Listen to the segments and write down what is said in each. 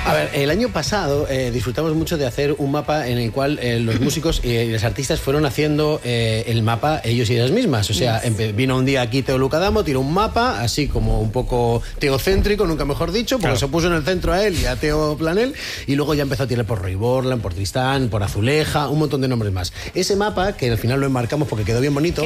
A ver, el año pasado disfrutamos mucho de hacer un mapa en el cual los músicos y los artistas fueron haciendo el mapa ellos y ellas mismas. O sea, vino un día aquí Teo Lucadamo, tiró un mapa, así como un poco teocéntrico, nunca mejor dicho, porque se puso en el centro a él y a Teo Planel, y luego ya empezó a tirar por Roy Borland, por Tristán, por Azuleja, un montón de nombres más. Ese mapa, que al final lo enmarcamos porque quedó bien bonito,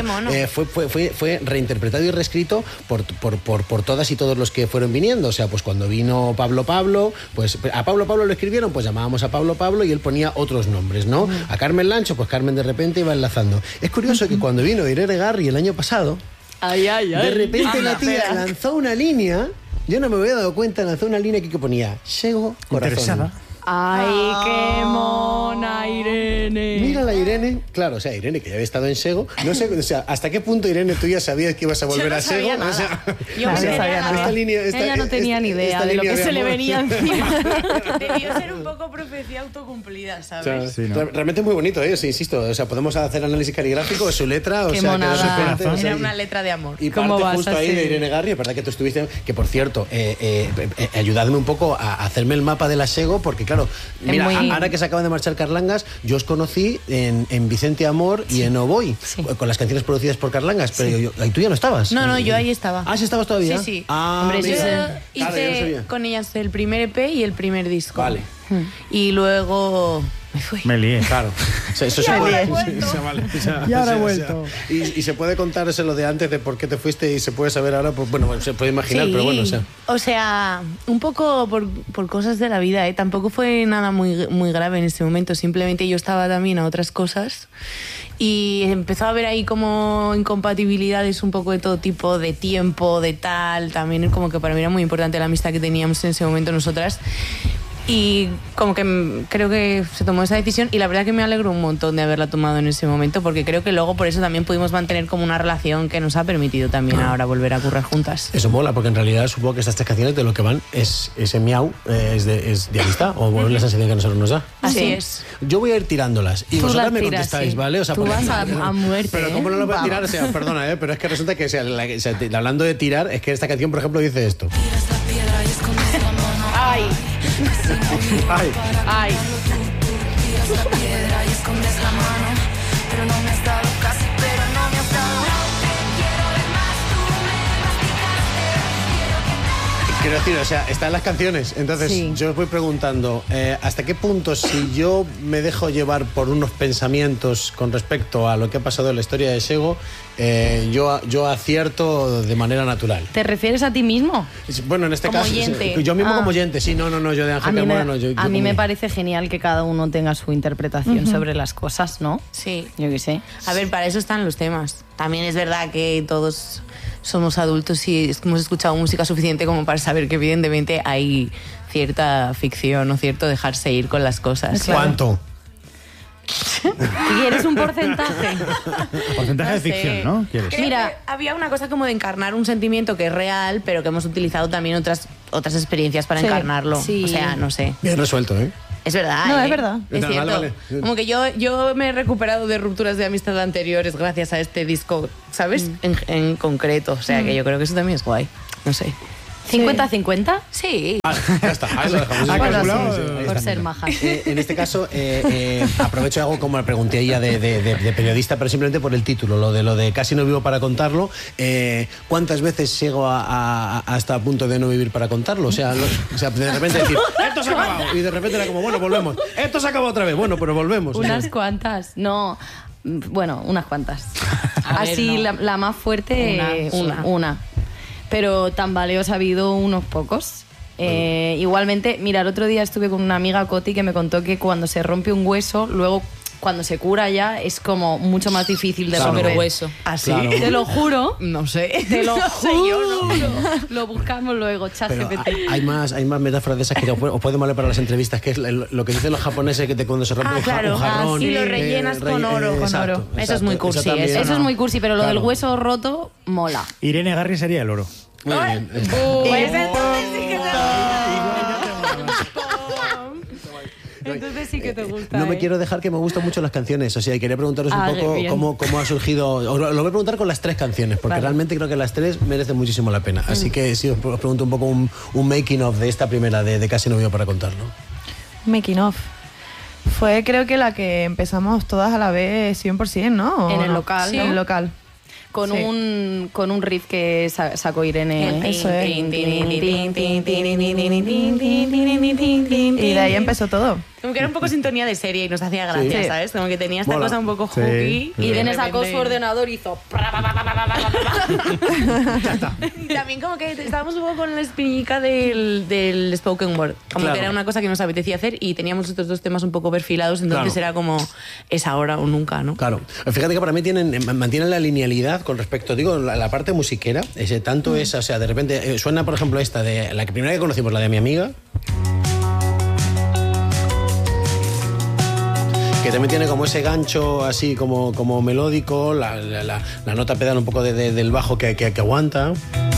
fue reinterpretado y reescrito por todas y todos los que fueron viniendo. O sea, pues cuando vino Pablo, pues a Pablo lo escribieron, pues llamábamos a Pablo y él ponía otros nombres, ¿no? A Carmen Lancho, pues Carmen de repente iba enlazando. Es curioso que cuando vino Irene Garri el año pasado, de repente la tía lanzó una línea, yo no me había dado cuenta, lanzó una línea que ponía Sego Corazón. Interesada. ¡Ay, qué mona, Irene! Mira la Irene, claro, o sea, Irene que ya había estado en Sego, no sé, o sea, ¿hasta qué punto, Irene, tú ya sabías que ibas a volver a Sego? Nada. O sea, Yo no sabía nada. Ella no tenía ni idea de lo que se le venía encima. Debió ser un poco profecía autocumplida, ¿sabes? O sea, sí, ¿no? Realmente es muy bonito, sí, insisto, o sea, podemos hacer análisis caligráfico de su letra, o qué sea, monada. que Era una letra de amor. Y parte justo ahí de Irene Garri, es verdad que tú estuviste, que por cierto, ayudadme un poco a hacerme el mapa de la Sego, porque claro, mira, ahora que se acaban de marchar Carlangas, yo os conocí en Vicente Amor y en Oboy, con las canciones producidas por Carlangas, pero ahí tú ya no estabas. No, yo ahí estaba. ¿Ah, sí estabas todavía? Sí, sí. Hombre, yo hice con ellas el primer EP y el primer disco. Vale. Y luego me fui. Me lié. Claro. O sea, eso se puede. Y ahora he vuelto. Y se puede contar eso lo de antes de por qué te fuiste y se puede saber ahora, pues bueno, se puede imaginar, sí. pero bueno, o sea, un poco por cosas de la vida, ¿eh? Tampoco fue nada muy grave en ese momento, simplemente yo estaba también a otras cosas y empezó a haber ahí como incompatibilidades un poco de todo tipo, de tiempo, de tal, también como que para mí era muy importante la amistad que teníamos en ese momento nosotras. Y como que creo que se tomó esa decisión y la verdad que me alegro un montón de haberla tomado en ese momento, porque creo que luego por eso también pudimos mantener como una relación que nos ha permitido también ahora volver a currar juntas. Eso mola, porque en realidad supongo que estas tres canciones de lo que van es ese miau, es de amistad, o bueno, la sensación que a nosotros nos da. Así es. Yo voy a ir tirándolas y vosotras me contestáis, ¿vale? O sea, tú vas a muerte. Pero ¿cómo no lo voy a tirar? O sea, perdona, pero es que resulta que hablando de tirar, es que esta canción, por ejemplo, dice esto. ¡Ay! ¡Ay! ¡Ay! Quiero decir, o sea, están las canciones. Entonces, yo os voy preguntando, ¿hasta qué punto, si yo me dejo llevar por unos pensamientos con respecto a lo que ha pasado en la historia de Sego, yo acierto de manera natural? ¿Te refieres a ti mismo? Bueno, en este como caso, oyente. Yo mismo como oyente, sí, no, yo de Ángel Carmona no. A mí me parece genial que cada uno tenga su interpretación sobre las cosas, ¿no? Sí. Yo qué sé. A ver, para eso están los temas. También es verdad que todos somos adultos y hemos escuchado música suficiente como para saber que evidentemente hay cierta ficción o cierto dejarse ir con las cosas. Claro. ¿Cuánto? ¿Quieres un porcentaje? Porcentaje de ficción, ¿no? ¿Quieres? Mira, había una cosa como de encarnar un sentimiento que es real, pero que hemos utilizado también otras experiencias para encarnarlo. Sí. O sea, no sé. Bien resuelto, ¿eh? Es verdad. No, es verdad. Es Vale, cierto. vale. Como que yo me he recuperado de rupturas de amistad anteriores gracias a este disco, ¿sabes? En concreto. O sea, que yo creo que eso también es guay. No sé. ¿50-50? Sí. Ya está, ahí lo dejamos. ¿Ha calculado? Ahí Por está. ser majas. En este caso, aprovecho y hago como la pregunté ella de periodista, pero simplemente por el título, lo de casi no vivo para contarlo. ¿Cuántas veces llego hasta a punto de no vivir para contarlo? O sea, de repente decir, esto se ha acabado. Y de repente era como, bueno, volvemos. Esto se acabó otra vez. Bueno, pero volvemos. Unas cuantas. No, bueno, unas cuantas. A ver, Así, no. la más fuerte, una. Pero tambaleos ha habido unos pocos. Igualmente, mira, el otro día estuve con una amiga, Coti, que me contó que cuando se rompe un hueso, luego cuando se cura ya es como mucho más difícil de romper. Romper hueso. ¿Así? Claro. Te lo juro. No sé. Te lo No sé, yo no. juro. Lo buscamos luego, Pero ChatGPT. hay más metáforas de esas que os pueden valer para las entrevistas, que es lo que dicen los japoneses, que cuando se rompe claro. un jarrón. Y lo rellenas con oro. Exacto, Eso es muy cursi. también. Eso es muy cursi, pero lo Claro. del hueso roto mola. Irene Garri sería el oro. Muy bien. Pues entonces sí que Entonces sí que te gusta. No me quiero dejar, que me gustan mucho las canciones. O sea, y quería preguntaros un poco cómo ha surgido. Os lo voy a preguntar con las 3 canciones, porque realmente creo que las 3 merecen muchísimo la pena. Así que sí, os pregunto un poco un making of de esta primera de Casi Novio para contarlo. Making of. Fue creo que la que empezamos todas a la vez 100%, ¿no? En el local. Sí, en el local. Con un riff que sacó Irene. Eso es. Y de ahí empezó todo. Como que era un poco sintonía de serie y nos hacía gracia, ¿sabes? Como que tenía esta cosa un poco hooky. Y Irene sacó su ordenador y hizo... Y también como que estábamos un poco con la espinita del spoken word. Como que era una cosa que nos apetecía hacer y teníamos estos 2 temas un poco perfilados, entonces era como es ahora o nunca, ¿no? Claro. Fíjate que para mí mantienen la linealidad con respecto, digo, la parte musiquera. Tanto esa, o sea, de repente suena, por ejemplo, esta de la primera que conocimos, la de Mi Amiga. Que también tiene como ese gancho así como melódico, la nota pedal un poco del bajo que aguanta.